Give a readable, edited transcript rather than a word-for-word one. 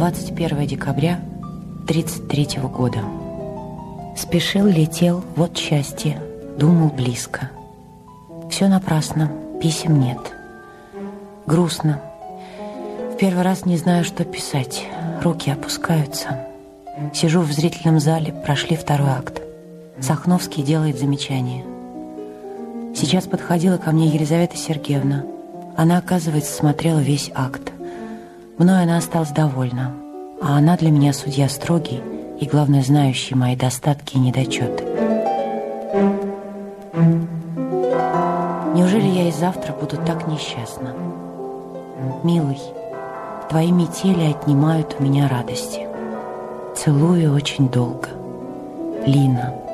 21 декабря 1933 года. Спешил, летел, вот счастье, думал близко. Все напрасно, писем нет. Грустно. В первый раз не знаю, что писать. Руки опускаются. Сижу в зрительном зале, прошли второй акт. Сахновский делает замечание. Сейчас подходила ко мне Елизавета Сергеевна. Она, оказывается, смотрела весь акт. Мною она осталась довольна. А она для меня судья строгий и, главное, знающий мои достатки и недочеты. Неужели я и завтра буду так несчастна? Милый, твои метели отнимают у меня радости. Целую очень долго. Лина.